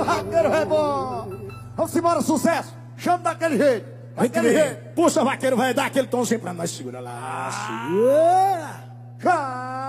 vaqueiro é bom. Vamos embora, sucesso. Chama daquele jeito. Daquele jeito. Puxa, vaqueiro, vai dar aquele tomzinho pra nós. Segura lá. Segura. Já.